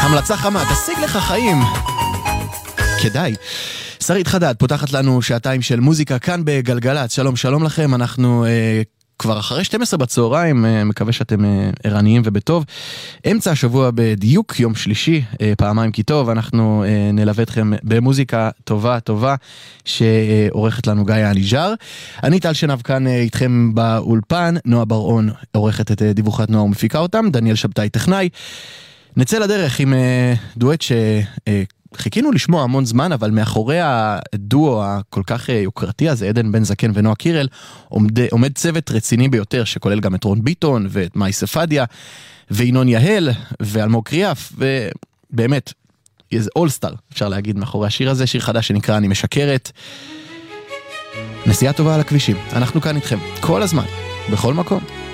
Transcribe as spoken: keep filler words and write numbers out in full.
המלצה חמה, תשיג לך חיים. כדאי. שרית חדד פותחת לנו שעתיים של מוזיקה כאן בגלגלת. שלום, שלום לכם. אנחנו אה, כבר אחרי שתים עשרה בצהריים, אה, מקווה שאתם אה, ערניים ובטוב. אמצע השבוע בדיוק, יום שלישי, אה, פעמיים כי טוב. אנחנו אה, נלווה אתכם במוזיקה טובה, טובה, שעורכת לנו גיא אניג'ר. אני טל שנב כאן אה, איתכם באולפן. נועה בר-און עורכת את אה, דיווחת נועה ומפיקה אותם. דניאל שבתאי טכנאי. נצא לדרך עם אה, דואט ש... אה, חיכינו לשמוע המון זמן, אבל מאחורי הדואו הכל כך יוקרתי הזה, עדן בן זקן ונועה קירל, עומד, עומד צוות רציני ביותר, שכולל גם את רון ביטון, ואת מאי ספדיה, וינון יהל, ואלמוג קריאף, ובאמת, איזה אולסטאר, אפשר להגיד, מאחורי השיר הזה, שיר חדש שנקרא אני משקרת. נסיעה טובה על הכבישים, אנחנו כאן איתכם, כל הזמן, בכל מקום.